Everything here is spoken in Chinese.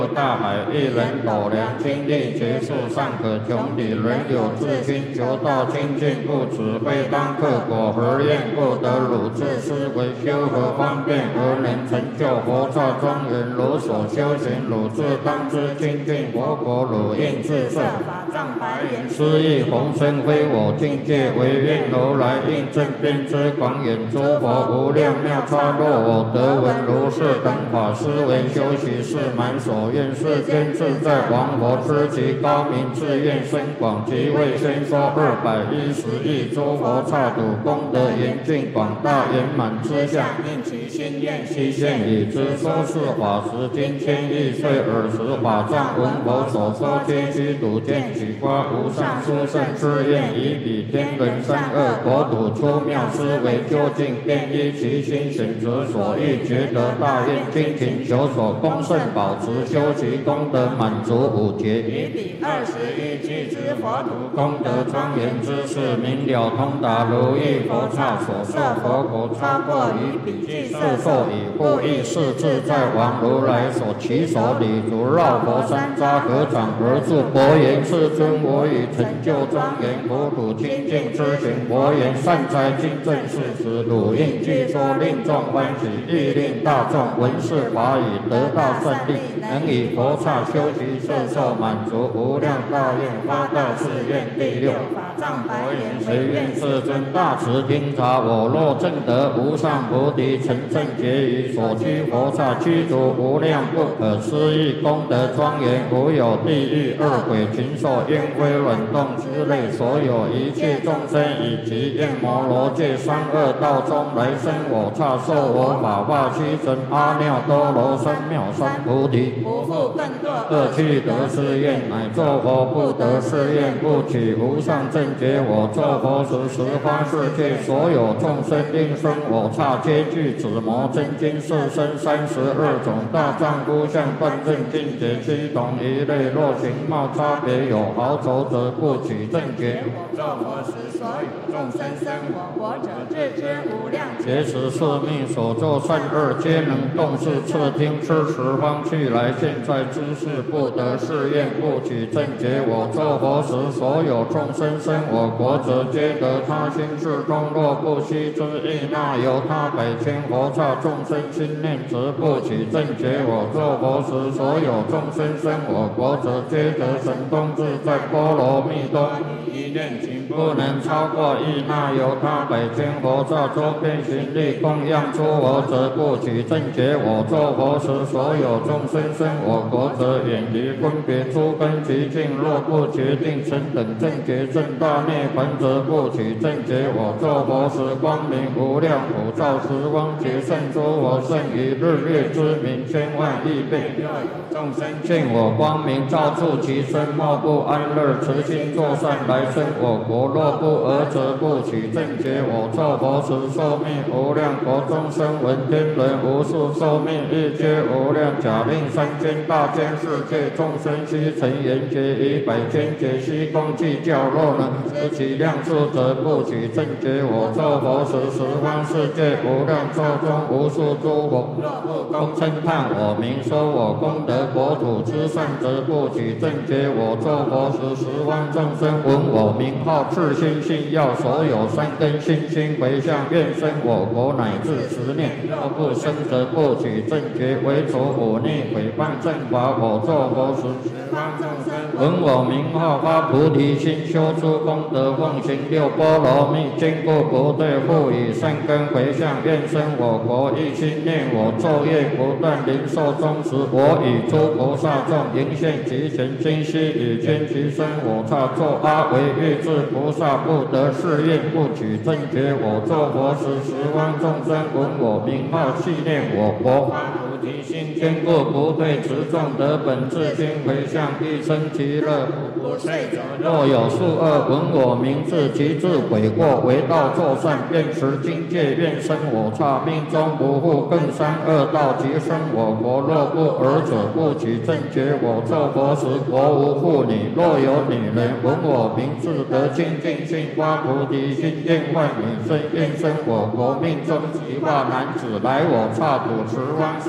大海一人斗量，精力结束尚可穷底，人有志心求道清净，不此非当刻果何厌，不得汝自思维修何方便，而能成就佛刹庄严？汝所修行，汝自当知清净，佛果汝应自摄。法藏白言：斯亦弘身非我境界，为愿如来应正遍知广远，诸佛无量妙差，若我得闻如是等法，思维修习是满所愿，世间自在王佛知其高明，自愿深广，即为先说210亿诸佛刹土，功德严尽广大圆满之相，应其心愿悉现已知。说是法时，今千亿岁尔时，法藏闻佛所说皆须睹，见取花无上殊胜之愿，以彼天人三恶国土出妙思维，究竟便依其心选择所欲，觉得大愿精勤求索，功胜保持修习功德满足5劫，以彼21俱之佛土，功德庄严之事，明了通达如意佛刹所受佛果，超过于彼具色受以护益是自在王如来所起手礼足，绕佛山楂合掌而住，佛言：世尊，我已成就庄严佛土清净之行。佛言：善哉，今正是时，汝应具说，令众欢喜，亦令大众闻是法语，得大胜利，能以佛刹修习摄受满足无量大愿，发大誓愿。第6法藏白言：谁愿世尊大慈听察，我若证得无上菩提，成正觉于所居佛刹，具足无量不可思议功德庄严，无有地狱恶鬼禽兽烟灰卵动之类，所有一切众生以及焰摩罗界三恶道中来生我刹，受我法化须成阿耨多罗三藐三菩提，不复更堕恶趣得是愿，乃作佛不得是愿，不取无上正觉。我作佛时，十方世界所有众生应生我刹，皆具紫摩真经四身32种大丈夫相，断正境界7种一类。若形貌差别有毫筹者，不取正觉。我作佛时，所有众生生我国者，自知无量劫时是命所作善恶，皆能动视侧听吃十方去来。现在知是不得是愿，不取正觉。我作佛时，所有众生生我国者，皆得他心事中，若不悉之意，那由他百千佛刹众生心念，则不取正觉。我作佛时，所有众生生我国者，皆得神通自在波罗蜜多一念情，不能超过意，那由他百千佛刹周边行力供养出我者，不取正觉。我作佛时，所有众生生我国者，远离分别诸根极境，若不决定成等正觉正大涅槃者，不取正觉。我作佛时，光明无量普照十方劫，胜诸佛胜于日月之明千万亿倍。若有众生见我光明照触其身，莫不安乐，慈心作善来生我国。若不尔者，不取正觉。我作佛时，寿命无量国众生闻天人无数寿命，日皆无量假令三千大千世界众生悉成缘觉，以百千劫悉共计较，若能知其量数者，不取正觉。我作佛时，十方世界无量寿中无数诸佛，若不恭称叹我名，说我功德国土之善者，不取正觉。我作佛时，十方众生闻我名号，自心信要，所有善根信心回向，愿生我国乃至10念。若不生则不取正觉，为除忤逆毁谤正法。我作佛时，十方众生闻我名号，发菩提心，修诸功德，奉行6波罗蜜，坚固不退，复以善根回向，愿生我国。一心念我，昼夜不断，临寿终时，我与诸菩萨众迎现其前，今悉以见其身我刹，作阿惟越致菩萨，不得是愿，不取正觉。我作佛时，十方众生闻我名号，系念我国。菩提心坚固不退，持众得本自心回向，必生其乐，不睡者。若有数恶闻我名字，其自悔过，为道作善，愿持经戒，愿生我刹，命中不复更三恶道，即生我国。若不尔者，不取正觉。我作佛时，国无妇女，若有女人闻我名字，得清净心，发菩提心，愿万女生，愿生我国。命中即化男子，来我刹土，十方世